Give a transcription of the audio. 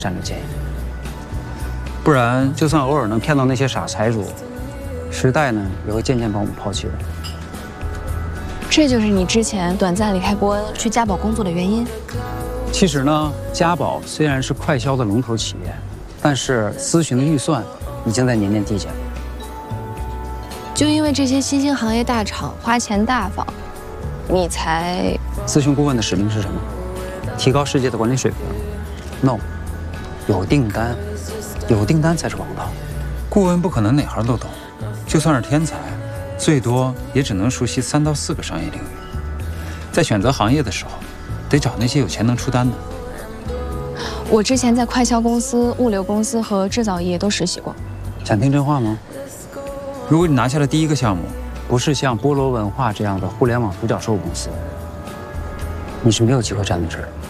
战略建议。不然，就算偶尔能骗到那些傻财主，时代呢也会渐渐把我们抛弃的。 这就是你之前短暂离开波恩去嘉宝工作的原因。 其实呢，嘉宝虽然是快销的龙头企业，但是咨询的预算已经在年年递减。 就因为这些新兴行业大厂花钱大方，你才…… 咨询顾问的使命是什么？提高世界的管理水平。No， 有订单，有订单才是王道。 顾问不可能哪行都懂，就算是天才，最多也只能熟悉3到4个商业领域。在选择行业的时候，得找那些有钱能出单的。 我之前在快销公司、物流公司和制造业都实习过。 想听真话吗？ 如果你拿下了第1个项目， 不是像波罗文化这样的互联网独角兽公司，你是没有机会站在这儿。